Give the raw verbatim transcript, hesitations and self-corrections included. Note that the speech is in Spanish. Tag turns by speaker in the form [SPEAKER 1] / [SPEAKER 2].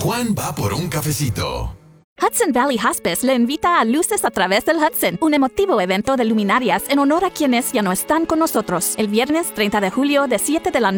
[SPEAKER 1] Juan va por un cafecito.
[SPEAKER 2] Hudson Valley Hospice le invita a Luces a través del Hudson, un emotivo evento de luminarias en honor a quienes ya no están con nosotros, el viernes treinta de julio de siete de la